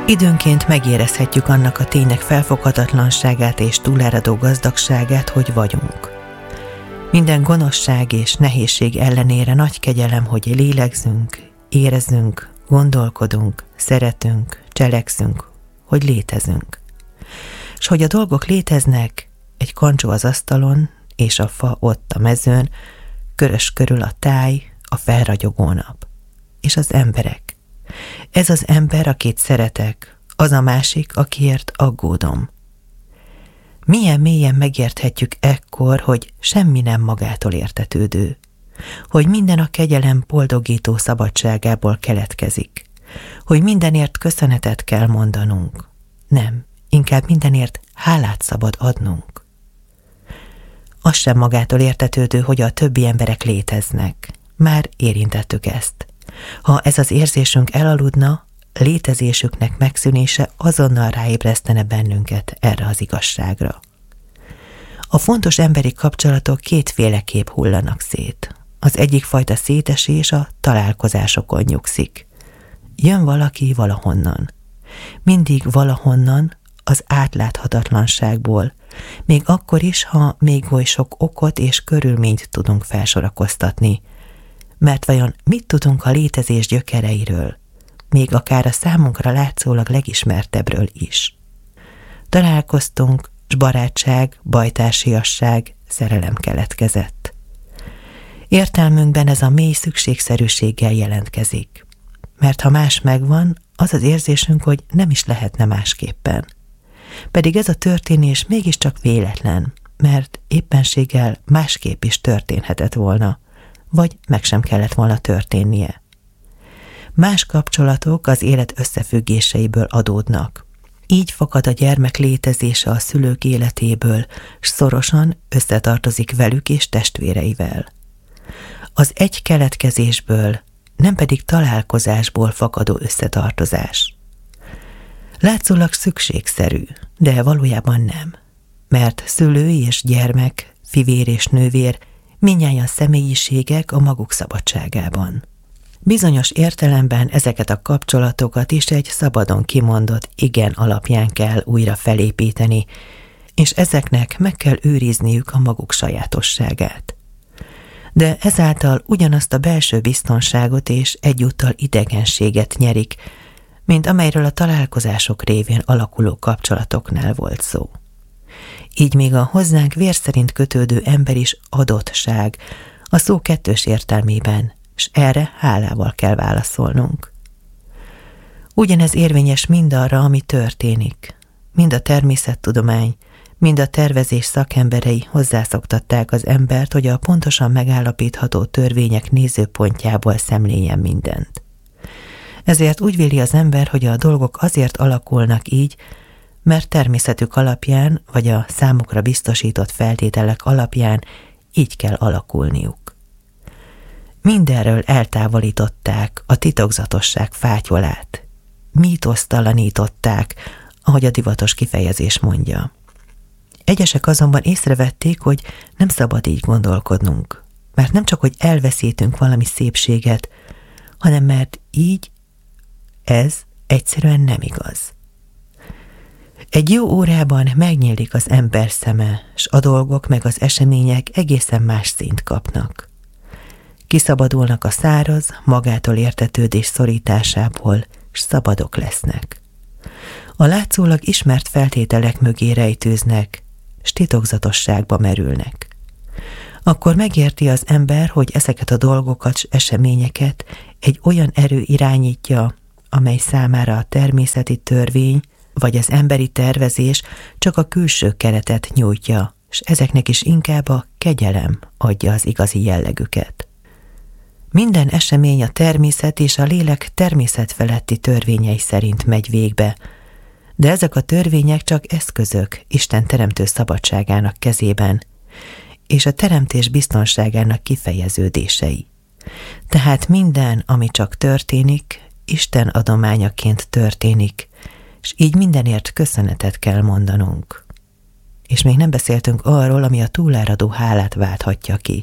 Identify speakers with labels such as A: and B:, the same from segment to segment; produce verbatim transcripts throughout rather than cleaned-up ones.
A: Időnként megérezhetjük annak a ténynek felfoghatatlanságát és túláradó gazdagságát, hogy vagyunk. Minden gonoszság és nehézség ellenére nagy kegyelem, hogy lélegzünk, érezzünk, gondolkodunk, szeretünk, cselekszünk, hogy létezünk. S hogy a dolgok léteznek, egy kancsó az asztalon, és a fa ott a mezőn, körös körül a táj, a felragyogó nap. És az emberek. Ez az ember, akit szeretek, az a másik, akiért aggódom. Milyen mélyen megérthetjük ekkor, hogy semmi nem magától értetődő, hogy minden a kegyelem boldogító szabadságából keletkezik, hogy mindenért köszönetet kell mondanunk, nem, inkább mindenért hálát szabad adnunk. Az sem magától értetődő, hogy a többi emberek léteznek. Már érintettük ezt. Ha ez az érzésünk elaludna, létezésüknek megszűnése azonnal ráébresztene bennünket erre az igazságra. A fontos emberi kapcsolatok kétféleképp hullanak szét. Az egyik fajta szétesés a találkozásokon nyugszik. Jön valaki valahonnan. Mindig valahonnan, az átláthatatlanságból, még akkor is, ha még oly sok okot és körülményt tudunk felsorakoztatni. Mert vajon mit tudunk a létezés gyökereiről, még akár a számunkra látszólag legismertebbről is? Találkoztunk, s barátság, bajtársiasság, szerelem keletkezett. Értelmünkben ez a mély szükségszerűséggel jelentkezik, mert ha más megvan, az az érzésünk, hogy nem is lehetne másképpen. Pedig ez a történés mégiscsak véletlen, mert éppenséggel másképp is történhetett volna, vagy meg sem kellett volna történnie. Más kapcsolatok az élet összefüggéseiből adódnak. Így fakad a gyermek létezése a szülők életéből, s szorosan összetartozik velük és testvéreivel. Az egy keletkezésből, nem pedig találkozásból fakadó összetartozás. Látszólag szükségszerű, de valójában nem, mert szülő és gyermek, fivér és nővér mindnyájan személyiségek a maguk szabadságában. Bizonyos értelemben ezeket a kapcsolatokat is egy szabadon kimondott igen alapján kell újra felépíteni, és ezeknek meg kell őrizniük a maguk sajátosságát. De ezáltal ugyanazt a belső biztonságot és egyúttal idegenséget nyerik, mint amelyről a találkozások révén alakuló kapcsolatoknál volt szó. Így még a hozzánk vér szerint kötődő ember is adottság, a szó kettős értelmében, s erre hálával kell válaszolnunk. Ugyanez érvényes mindarra, ami történik. Mind a természettudomány, mind a tervezés szakemberei hozzászoktatták az embert, hogy a pontosan megállapítható törvények nézőpontjából szemléljen mindent. Ezért úgy véli az ember, hogy a dolgok azért alakulnak így, mert természetük alapján, vagy a számukra biztosított feltételek alapján így kell alakulniuk. Mindenről eltávolították a titokzatosság fátyolát, mítosztalanították, ahogy a divatos kifejezés mondja. Egyesek azonban észrevették, hogy nem szabad így gondolkodnunk, mert nem csak, hogy elveszítünk valami szépséget, hanem mert így ez egyszerűen nem igaz. Egy jó órában megnyílik az ember szeme, s a dolgok meg az események egészen más színt kapnak. Kiszabadulnak a száraz, magától értetődés szorításából, s szabadok lesznek. A látszólag ismert feltételek mögé rejtőznek, s titokzatosságba merülnek. Akkor megérti az ember, hogy ezeket a dolgokat s eseményeket egy olyan erő irányítja, amely számára a természeti törvény vagy az emberi tervezés csak a külső keretet nyújtja, s ezeknek is inkább a kegyelem adja az igazi jellegüket. Minden esemény a természet és a lélek természetfeletti törvényei szerint megy végbe, de ezek a törvények csak eszközök Isten teremtő szabadságának kezében, és a teremtés biztonságának kifejeződései. Tehát minden, ami csak történik, Isten adományaként történik, és így mindenért köszönetet kell mondanunk. És még nem beszéltünk arról, ami a túláradó hálát válthatja ki.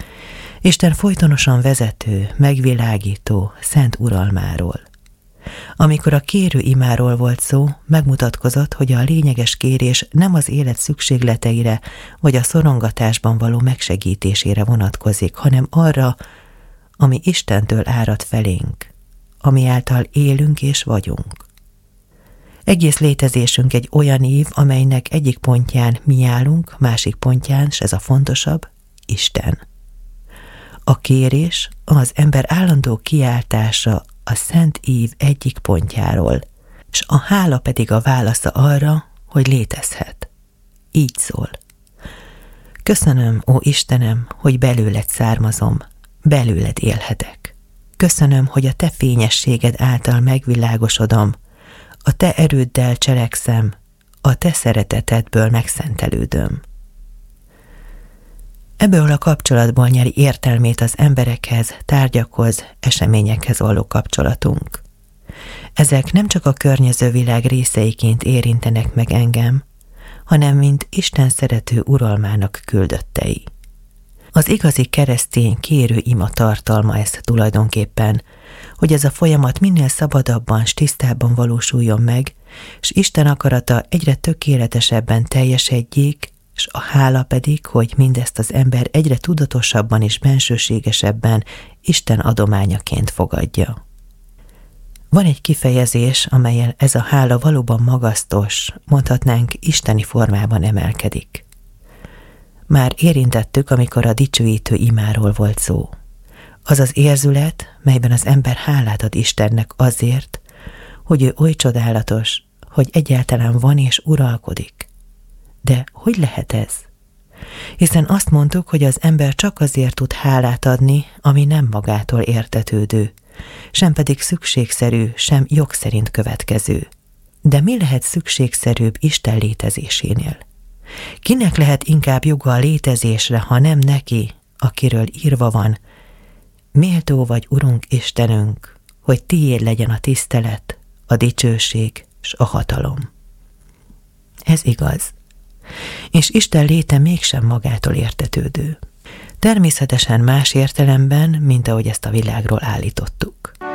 A: Isten folytonosan vezető, megvilágító, szent uralmáról. Amikor a kérő imáról volt szó, megmutatkozott, hogy a lényeges kérés nem az élet szükségleteire vagy a szorongatásban való megsegítésére vonatkozik, hanem arra, ami Istentől árad felénk, ami által élünk és vagyunk. Egész létezésünk egy olyan ív, amelynek egyik pontján mi állunk, másik pontján, s ez a fontosabb, Isten. A kérés az ember állandó kiáltása a szent ív egyik pontjáról, s a hála pedig a válasza arra, hogy létezhet. Így szól. Köszönöm, ó Istenem, hogy belőled származom, belőled élhetek. Köszönöm, hogy a te fényességed által megvilágosodom, a te erőddel cselekszem, a te szeretetedből megszentelődöm. Ebből a kapcsolatból nyeri értelmét az emberekhez, tárgyakhoz, eseményekhez való kapcsolatunk. Ezek nem csak a környező világ részeiként érintenek meg engem, hanem mint Isten szerető uralmának küldöttei. Az igazi keresztény kérő ima tartalma ez tulajdonképpen, hogy ez a folyamat minél szabadabban s tisztábban valósuljon meg, s Isten akarata egyre tökéletesebben teljesedjék, s a hála pedig, hogy mindezt az ember egyre tudatosabban és bensőségesebben Isten adományaként fogadja. Van egy kifejezés, amelyen ez a hála valóban magasztos, mondhatnánk isteni formában emelkedik. Már érintettük, amikor a dicsőítő imáról volt szó. Az az érzület, melyben az ember hálát ad Istennek azért, hogy ő oly csodálatos, hogy egyáltalán van és uralkodik. De hogy lehet ez? Hiszen azt mondtuk, hogy az ember csak azért tud hálát adni, ami nem magától értetődő, sem pedig szükségszerű, sem jog szerint következő. De mi lehet szükségszerűbb Isten létezésénél? Kinek lehet inkább joga a létezésre, ha nem neki, akiről írva van: méltó vagy, Urunk Istenünk, hogy tiéd legyen a tisztelet, a dicsőség s a hatalom. Ez igaz. És Isten léte mégsem magától értetődő. Természetesen más értelemben, mint ahogy ezt a világról állítottuk.